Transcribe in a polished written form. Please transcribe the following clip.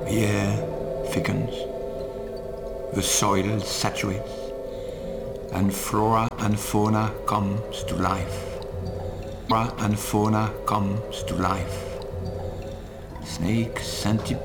The air thickens, the soil saturates, and flora and fauna comes to life. Flora and fauna comes to life. Snake, centipede,